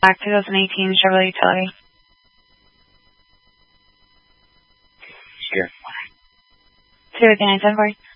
Black 2018 Chevrolet Utility. Sure. 2 910 for you.